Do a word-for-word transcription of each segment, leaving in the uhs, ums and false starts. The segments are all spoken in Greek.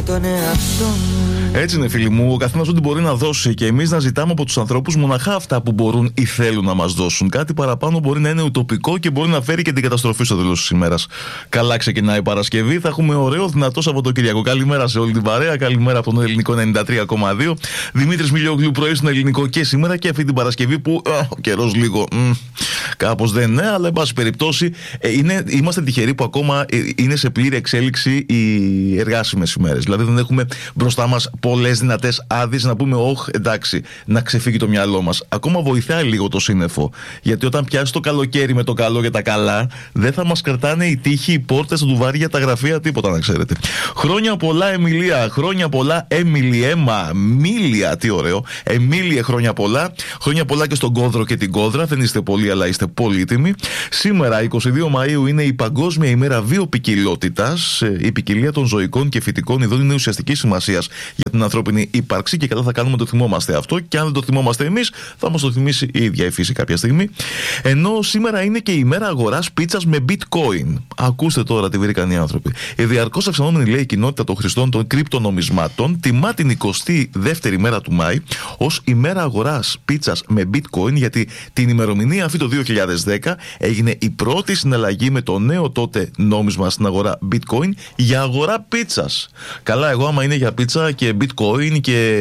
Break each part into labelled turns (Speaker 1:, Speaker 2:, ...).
Speaker 1: τον εαυτό μου.
Speaker 2: Έτσι είναι, φίλοι μου. Ο καθένας ό,τι μπορεί να δώσει και εμείς να ζητάμε από τους ανθρώπους μοναχά αυτά που μπορούν ή θέλουν να μας δώσουν. Κάτι παραπάνω μπορεί να είναι ουτοπικό και μπορεί να φέρει και την καταστροφή στο τέλος της ημέρας. Καλά, ξεκινάει η Παρασκευή. Θα έχουμε ωραίο, δυνατό Σαββατοκύριακο. Καλημέρα σε όλη την παρέα. Καλημέρα από τον Ελληνικό ενενήντα τρία κόμμα δύο. Δημήτρης Μιλιόγλου, πρωί στον Ελληνικό και σήμερα και αυτή την Παρασκευή που α, ο καιρός λίγο μ, κάπως δεν είναι, αλλά εν πάση περιπτώσει ε, είναι, είμαστε τυχεροί που ακόμα ε, είναι σε πλήρη εξέλιξη οι εργάσιμες ημέρες. Δηλαδή δεν έχουμε μπροστά μας πολλές δυνατές άδειες να πούμε, όχ, εντάξει, να ξεφύγει το μυαλό μας. Ακόμα βοηθάει λίγο το σύννεφο. Γιατί όταν πιάσει το καλοκαίρι με το καλό και τα καλά, δεν θα μας κρατάνε οι τείχοι, οι πόρτες, τα ντουβάρια, τα γραφεία, τίποτα να ξέρετε. Χρόνια πολλά, Εμιλία. Χρόνια πολλά, Εμιλιέμα. Μίλια, τι ωραίο. Εμίλια, χρόνια πολλά. Χρόνια πολλά και στον Κόδρο και την Κόδρα. Δεν είστε πολλοί, αλλά είστε πολύτιμοι. Σήμερα, εικοστή δεύτερη Μαΐου, είναι η Παγκόσμια ημέρα βιοποικιλότητας. Η ποικιλία των ζωικών και φυτικών ειδών είναι ουσιαστική σημασία για την ανθρώπινη ύπαρξη και καλά θα κάνουμε να το θυμόμαστε αυτό. Και αν δεν το θυμόμαστε εμείς, θα μας το θυμίσει η ίδια η φύση κάποια στιγμή. Ενώ σήμερα είναι και η ημέρα αγοράς πίτσας με bitcoin. Ακούστε τώρα τι βρήκαν οι άνθρωποι. Η διαρκώς αυξανόμενη, λέει, κοινότητα των χρηστών των κρυπτονομισμάτων τιμά την εικοστή δεύτερη μέρα του Μάη ως ημέρα αγοράς πίτσας με bitcoin, γιατί την ημερομηνία αυτή το δύο χιλιάδες δέκα έγινε η πρώτη συναλλαγή με το νέο τότε νόμισμα στην αγορά bitcoin για αγορά πίτσας. Καλά, εγώ άμα είναι για πίτσα και bitcoin και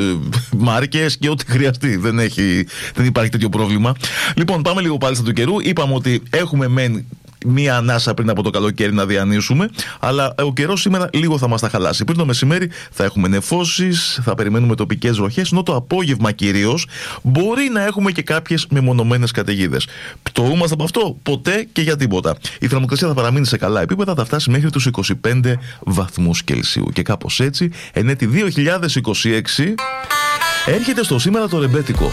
Speaker 2: μάρκες και ό,τι χρειαστεί, δεν, έχει, δεν υπάρχει τέτοιο πρόβλημα. Λοιπόν, πάμε λίγο πάλι στα του καιρού. Είπαμε ότι έχουμε μεν μία ανάσα πριν από το καλοκαίρι να διανύσουμε, αλλά ο καιρός σήμερα λίγο θα μας τα χαλάσει. Πριν το μεσημέρι θα έχουμε νεφώσεις, θα περιμένουμε τοπικές βροχές, ενώ το απόγευμα κυρίως μπορεί να έχουμε και κάποιες μεμονωμένες καταιγίδες. Πτωούμαστε από αυτό? Ποτέ και για τίποτα. Η θερμοκρασία θα παραμείνει σε καλά επίπεδα, θα φτάσει μέχρι τους είκοσι πέντε βαθμούς Κελσίου. Και κάπως έτσι, εν έτη δύο χιλιάδες είκοσι έξι, έρχεται στο σήμερα το ρεμπέτικο.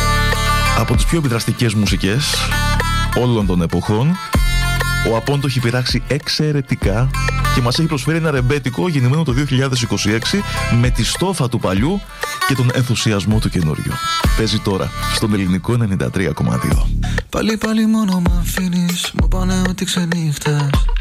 Speaker 2: Από τις πιο επιδραστικές μουσικές όλων των εποχών. Ο Απόν το έχει πειράξει εξαιρετικά και μας έχει προσφέρει ένα ρεμπέτικο γεννημένο το δύο χιλιάδες είκοσι έξι με τη στόφα του παλιού και τον ενθουσιασμό του καινούριου. Παίζει τώρα στον Ελληνικό ενενήντα τρία κόμμα δύο.
Speaker 1: Πάλι πάλι μόνο μ' αφήνεις, μου πάνε ότι ξενύχτας.